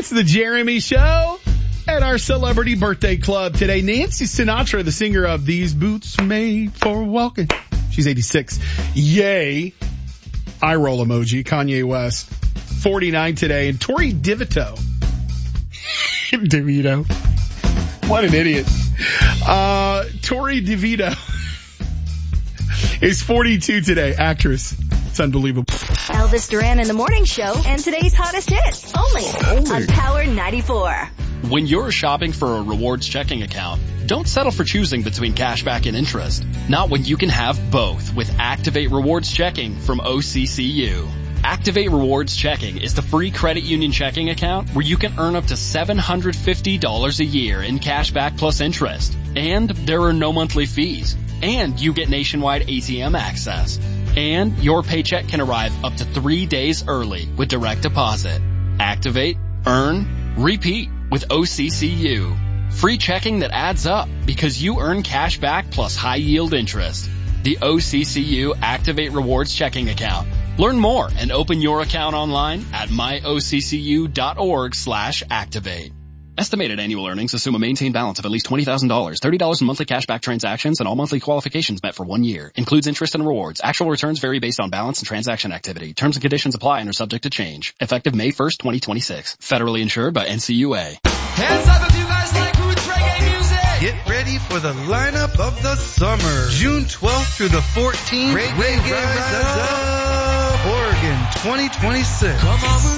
It's the Jeremy Show at our celebrity birthday club today. Nancy Sinatra, the singer of These Boots Made for Walking. She's 86. Yay. Eye roll emoji. Kanye West. 49 today. And Tori DeVito. DeVito. What an idiot. Tori DeVito is 42 today. Actress. It's unbelievable. Elvis Duran in the Morning Show and today's hottest hits. Only on Power 94. When you're shopping for a rewards checking account, don't settle for choosing between cashback and interest. Not when you can have both with Activate Rewards Checking from OCCU. Activate Rewards Checking is the free credit union checking account where you can earn up to $750 a year in cashback plus interest. And there are no monthly fees. And you get nationwide ATM access. And your paycheck can arrive up to 3 days early with direct deposit. Activate, earn, repeat with OCCU. Free checking that adds up because you earn cash back plus high yield interest. The OCCU Activate Rewards Checking Account. Learn more and open your account online at myoccu.org/activate. Estimated annual earnings assume a maintained balance of at least $20,000, $30 in monthly cashback transactions, and all monthly qualifications met for 1 year. Includes interest and rewards. Actual returns vary based on balance and transaction activity. Terms and conditions apply and are subject to change. Effective May 1st, 2026. Federally insured by NCUA. Hands up if you guys like roots reggae music. Get ready for the lineup of the summer. June 12th through the 14th. Reggae Rise Up, Oregon 2026. Come on.